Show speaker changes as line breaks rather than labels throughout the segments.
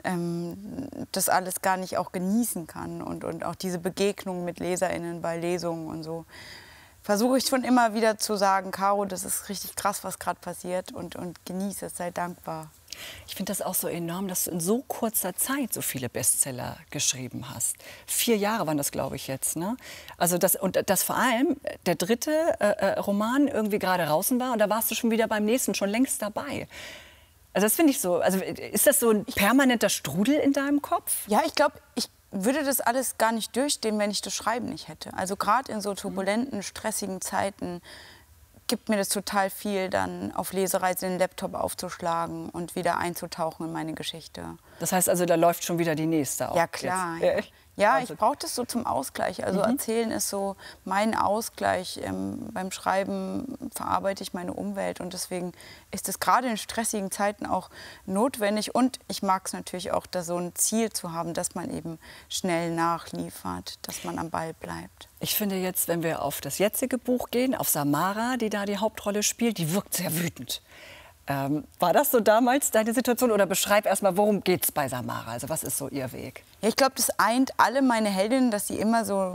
das alles gar nicht auch genießen kann und auch diese Begegnung mit LeserInnen bei Lesungen und so. Versuche ich schon immer wieder zu sagen, Caro, das ist richtig krass, was gerade passiert und genieße es, sei dankbar.
Ich finde das auch so enorm, dass du in so kurzer Zeit so viele Bestseller geschrieben hast. 4 Jahre waren das, glaube ich, jetzt. Ne? Also dass vor allem der dritte Roman irgendwie gerade draußen war und da warst du schon wieder beim nächsten, schon längst dabei. Also das finde ich so. Also ist das so ein permanenter Strudel in deinem Kopf?
Ja, ich glaube, ich würde das alles gar nicht durchstehen, wenn ich das Schreiben nicht hätte. Also gerade in so turbulenten, stressigen Zeiten gibt mir das total viel, dann auf Lesereise den Laptop aufzuschlagen und wieder einzutauchen in meine Geschichte.
Das heißt also, da läuft schon wieder die nächste auf.
Ja, klar. Ja, ich brauche das so zum Ausgleich. Also Erzählen ist so mein Ausgleich. Beim Schreiben verarbeite ich meine Umwelt und deswegen ist es gerade in stressigen Zeiten auch notwendig. Und ich mag es natürlich auch, da so ein Ziel zu haben, dass man eben schnell nachliefert, dass man am Ball bleibt.
Ich finde jetzt, wenn wir auf das jetzige Buch gehen, auf Samara, die da die Hauptrolle spielt, die wirkt sehr wütend. War das so damals deine Situation? Oder beschreib erst mal, worum geht es bei Samara? Also was ist so ihr Weg?
Ja, ich glaube, das eint alle meine Heldinnen, dass sie immer so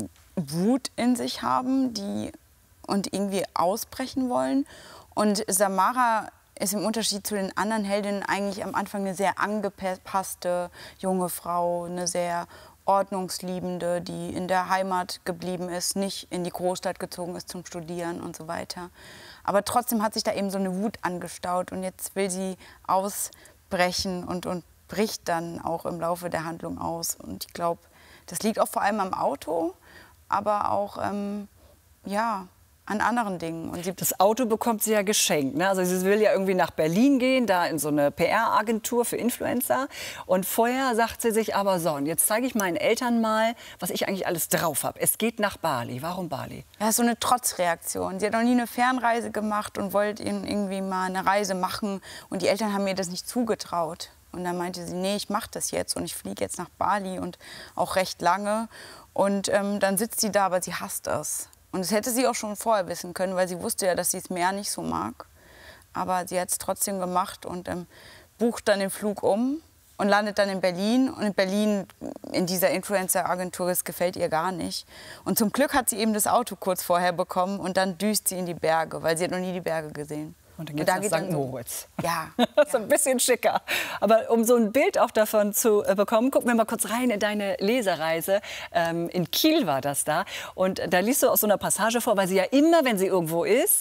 Wut in sich haben und irgendwie ausbrechen wollen. Und Samara ist im Unterschied zu den anderen Heldinnen eigentlich am Anfang eine sehr angepasste junge Frau, eine sehr ordnungsliebende, die in der Heimat geblieben ist, nicht in die Großstadt gezogen ist zum Studieren und so weiter. Aber trotzdem hat sich da eben so eine Wut angestaut und jetzt will sie ausbrechen und bricht dann auch im Laufe der Handlung aus. Und ich glaube, das liegt auch vor allem am Auto, aber auch ja, an anderen Dingen. Und
das Auto bekommt sie ja geschenkt. Ne? Also sie will ja irgendwie nach Berlin gehen, da in so eine PR-Agentur für Influencer. Und vorher sagt sie sich aber so, und jetzt zeige ich meinen Eltern mal, was ich eigentlich alles drauf habe. Es geht nach Bali. Warum Bali?
Ja, so eine Trotzreaktion. Sie hat noch nie eine Fernreise gemacht und wollte irgendwie mal eine Reise machen. Und die Eltern haben mir das nicht zugetraut. Und dann meinte sie, nee, ich mache das jetzt und ich fliege jetzt nach Bali und auch recht lange. Und dann sitzt sie da, aber sie hasst es. Und das hätte sie auch schon vorher wissen können, weil sie wusste ja, dass sie das Meer nicht so mag. Aber sie hat es trotzdem gemacht und bucht dann den Flug um und landet dann in Berlin. Und in Berlin, in dieser Influencer-Agentur, das gefällt ihr gar nicht. Und zum Glück hat sie eben das Auto kurz vorher bekommen und dann düst sie in die Berge, weil sie hat noch nie die Berge gesehen.
Und dann geht es nach St. Moritz.
Ja.
Das ist ein bisschen schicker. Aber um so ein Bild auch davon zu bekommen, gucken wir mal kurz rein in deine Lesereise. In Kiel war das da. Und da liest du aus so einer Passage vor, weil sie ja immer, wenn sie irgendwo ist,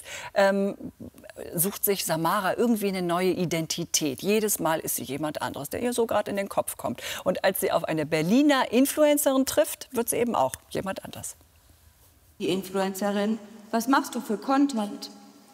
sucht sich Samara irgendwie eine neue Identität. Jedes Mal ist sie jemand anderes, der ihr so gerade in den Kopf kommt. Und als sie auf eine Berliner Influencerin trifft, wird sie eben auch jemand anders.
Die Influencerin, was machst du für Content?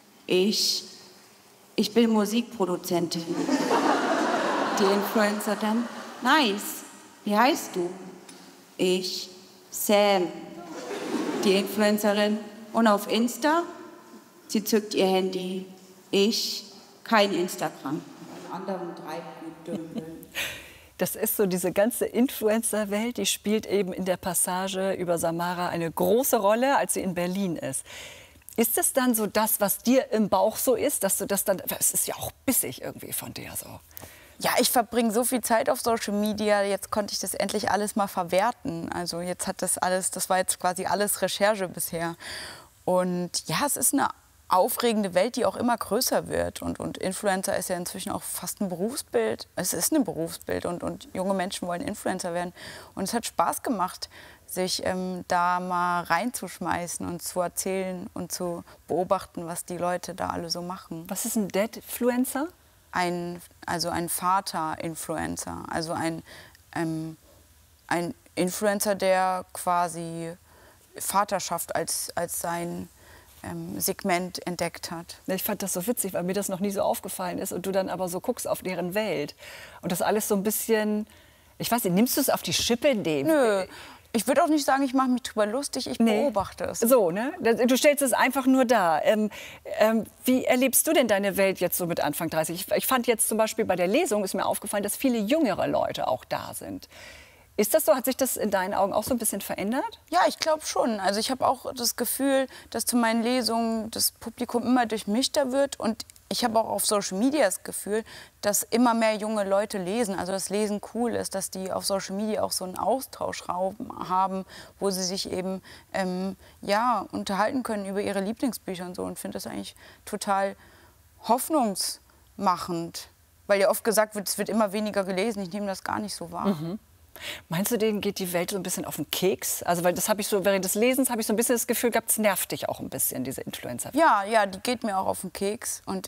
Ich bin Musikproduzentin. Die Influencer dann, nice, wie heißt du? Ich, Sam. Die Influencerin, und auf Insta? Sie zückt ihr Handy. Ich, kein Instagram. Anderen Treibgut.
Das ist so diese ganze Influencer-Welt, die spielt eben in der Passage über Samara eine große Rolle, als sie in Berlin ist. Ist das dann so das, was dir im Bauch so ist, dass du das dann, es ist ja auch bissig irgendwie von dir so.
Ja, ich verbringe so viel Zeit auf Social Media, jetzt konnte ich das endlich alles mal verwerten. Also jetzt hat das war jetzt quasi alles Recherche bisher. Und ja, es ist eine aufregende Welt, die auch immer größer wird. Und Influencer ist ja inzwischen auch fast ein Berufsbild. Es ist ein Berufsbild und junge Menschen wollen Influencer werden. Und es hat Spaß gemacht, sich da mal reinzuschmeißen und zu erzählen und zu beobachten, was die Leute da alle so machen.
Was ist ein Deadfluencer?
Also ein Vater-Influencer. Also ein Influencer, der quasi Vaterschaft als sein Segment entdeckt hat.
Ich fand das so witzig, weil mir das noch nie so aufgefallen ist und du dann aber so guckst auf deren Welt. Und das alles so ein bisschen, ich weiß nicht, nimmst du es auf die Schippe? Nee.
Nö. Ich würde auch nicht sagen, ich mache mich drüber lustig, ich beobachte es.
So, ne? Du stellst es einfach nur dar. Wie erlebst du denn deine Welt jetzt so mit Anfang 30? Ich fand jetzt zum Beispiel bei der Lesung, ist mir aufgefallen, dass viele jüngere Leute auch da sind. Ist das so? Hat sich das in deinen Augen auch so ein bisschen verändert?
Ja, ich glaube schon. Also ich habe auch das Gefühl, dass zu meinen Lesungen das Publikum immer durchmischter wird. Und ich habe auch auf Social Media das Gefühl, dass immer mehr junge Leute lesen, also dass Lesen cool ist, dass die auf Social Media auch so einen Austauschraum haben, wo sie sich eben ja, unterhalten können über ihre Lieblingsbücher und so, und finde das eigentlich total hoffnungsmachend, weil ja oft gesagt wird, es wird immer weniger gelesen. Ich nehme das gar nicht so wahr.
Meinst du, denen geht die Welt so ein bisschen auf den Keks? Also, weil das habe ich so, während des Lesens habe ich so ein bisschen das Gefühl gehabt, es nervt dich auch ein bisschen, diese Influencer.
Ja, ja, die geht mir auch auf den Keks und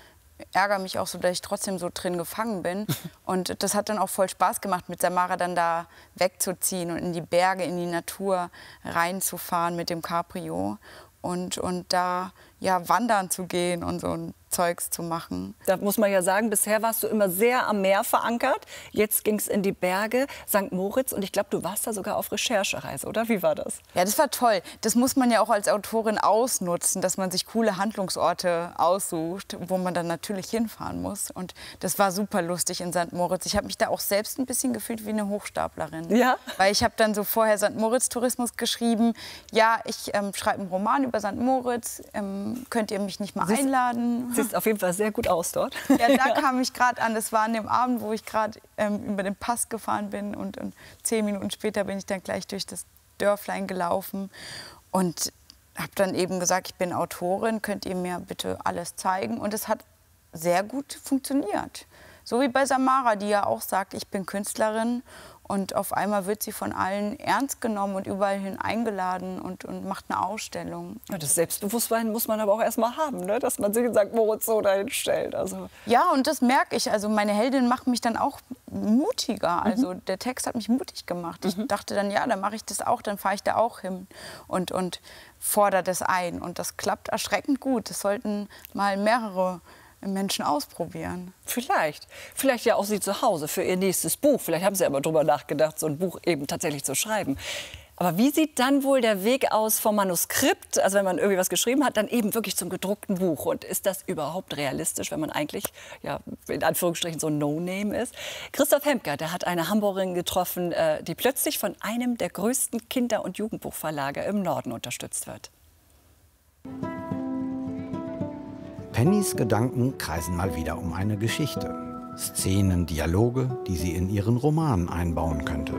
ärgere mich auch so, dass ich trotzdem so drin gefangen bin. Und das hat dann auch voll Spaß gemacht, mit Samara dann da wegzuziehen und in die Berge, in die Natur reinzufahren mit dem Cabrio und da ja wandern zu gehen und so ein Zeugs zu machen.
Da muss man ja sagen, bisher warst du immer sehr am Meer verankert. Jetzt ging es in die Berge, St. Moritz. Und ich glaube, du warst da sogar auf Recherchereise, oder? Wie war das?
Ja, das war toll. Das muss man ja auch als Autorin ausnutzen, dass man sich coole Handlungsorte aussucht, wo man dann natürlich hinfahren muss. Und das war super lustig in St. Moritz. Ich habe mich da auch selbst ein bisschen gefühlt wie eine Hochstaplerin.
Ja?
Weil ich habe dann so vorher St. Moritz-Tourismus geschrieben. Ja, ich schreibe einen Roman über St. Moritz. Könnt ihr mich nicht mal einladen?
Siehst auf jeden Fall sehr gut aus dort.
Ja, da kam ich gerade an. Das war an dem Abend, wo ich gerade über den Pass gefahren bin. Und 10 Minuten später bin ich dann gleich durch das Dörflein gelaufen. Und habe dann eben gesagt, ich bin Autorin, könnt ihr mir bitte alles zeigen? Und es hat sehr gut funktioniert. So wie bei Samara, die ja auch sagt, ich bin Künstlerin. Und auf einmal wird sie von allen ernst genommen und überall hin eingeladen und macht eine Ausstellung.
Ja, das Selbstbewusstsein muss man aber auch erst mal haben, ne? Dass man sich in St. Moritz so dahin stellt. Also.
Ja, und das merke ich. Also meine Heldin macht mich dann auch mutiger. Also der Text hat mich mutig gemacht. Ich dachte dann, ja, dann mache ich das auch, dann fahre ich da auch hin und fordere das ein. Und das klappt erschreckend gut. Das sollten mal mehrere Menschen ausprobieren.
Vielleicht ja auch Sie zu Hause für Ihr nächstes Buch. Vielleicht haben Sie aber darüber nachgedacht, so ein Buch eben tatsächlich zu schreiben. Aber wie sieht dann wohl der Weg aus vom Manuskript, also wenn man irgendwie was geschrieben hat, dann eben wirklich zum gedruckten Buch? Und ist das überhaupt realistisch, wenn man eigentlich, ja, in Anführungsstrichen so ein No-Name ist? Christoph Hemker, der hat eine Hamburgerin getroffen, die plötzlich von einem der größten Kinder- und Jugendbuchverlage im Norden unterstützt wird.
Pennys Gedanken kreisen mal wieder um eine Geschichte. Szenen, Dialoge, die sie in ihren Roman einbauen könnte.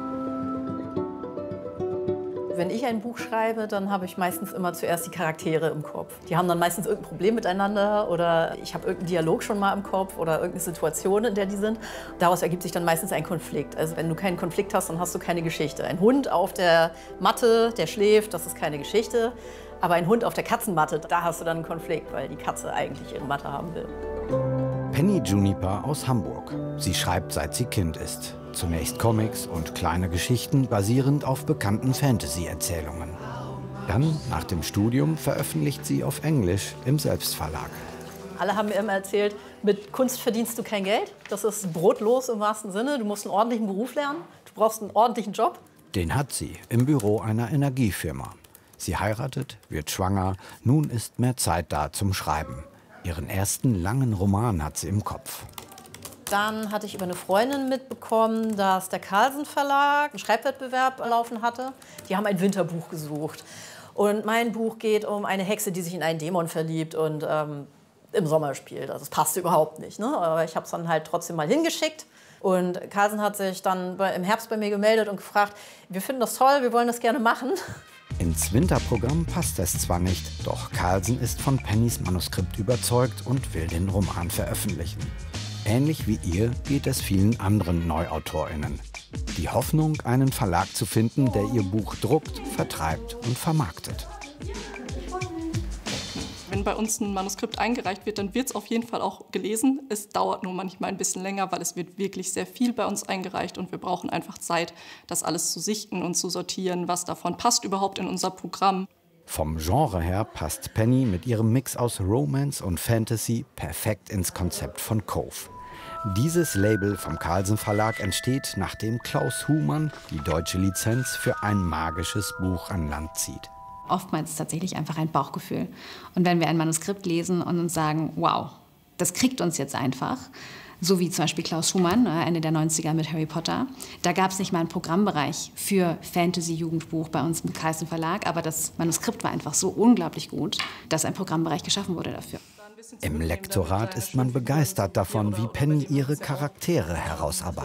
Wenn ich ein Buch schreibe, dann habe ich meistens immer zuerst die Charaktere im Kopf. Die haben dann meistens irgendein Problem miteinander oder ich habe irgendeinen Dialog schon mal im Kopf oder irgendeine Situation, in der die sind. Daraus ergibt sich dann meistens ein Konflikt. Also wenn du keinen Konflikt hast, dann hast du keine Geschichte. Ein Hund auf der Matte, der schläft, das ist keine Geschichte. Aber ein Hund auf der Katzenmatte, da hast du dann einen Konflikt, weil die Katze eigentlich ihre Matte haben will.
Penny Juniper aus Hamburg. Sie schreibt, seit sie Kind ist. Zunächst Comics und kleine Geschichten, basierend auf bekannten Fantasy-Erzählungen. Dann, nach dem Studium, veröffentlicht sie auf Englisch im Selbstverlag.
Alle haben mir immer erzählt, mit Kunst verdienst du kein Geld. Das ist brotlos im wahrsten Sinne. Du musst einen ordentlichen Beruf lernen. Du brauchst einen ordentlichen Job.
Den hat sie im Büro einer Energiefirma. Sie heiratet, wird schwanger, nun ist mehr Zeit da zum Schreiben. Ihren ersten langen Roman hat sie im Kopf.
Dann hatte ich über eine Freundin mitbekommen, dass der Carlsen Verlag einen Schreibwettbewerb laufen hatte. Die haben ein Winterbuch gesucht. Und mein Buch geht um eine Hexe, die sich in einen Dämon verliebt und im Sommer spielt. Also das passte überhaupt nicht, ne? Aber ich habe es dann halt trotzdem mal hingeschickt. Und Carlsen hat sich dann im Herbst bei mir gemeldet und gefragt, wir finden das toll, wir wollen das gerne machen.
Ins Winterprogramm passt es zwar nicht, doch Carlsen ist von Pennys Manuskript überzeugt und will den Roman veröffentlichen. Ähnlich wie ihr geht es vielen anderen NeuautorInnen. Die Hoffnung, einen Verlag zu finden, der ihr Buch druckt, vertreibt und vermarktet.
Wenn bei uns ein Manuskript eingereicht wird, dann wird es auf jeden Fall auch gelesen. Es dauert nur manchmal ein bisschen länger, weil es wird wirklich sehr viel bei uns eingereicht und wir brauchen einfach Zeit, das alles zu sichten und zu sortieren, was davon passt überhaupt in unser Programm.
Vom Genre her passt Penny mit ihrem Mix aus Romance und Fantasy perfekt ins Konzept von Cove. Dieses Label vom Carlsen Verlag entsteht, nachdem Klaus Humann die deutsche Lizenz für ein magisches Buch an Land zieht.
Oftmals tatsächlich einfach ein Bauchgefühl. Und wenn wir ein Manuskript lesen und uns sagen, wow, das kriegt uns jetzt einfach, so wie zum Beispiel Klaus Schumann, Ende der 90er mit Harry Potter, da gab es nicht mal einen Programmbereich für Fantasy-Jugendbuch bei uns im Carlsen Verlag, aber das Manuskript war einfach so unglaublich gut, dass ein Programmbereich geschaffen wurde dafür.
Im Lektorat ist man begeistert davon, wie Penny ihre Charaktere herausarbeitet.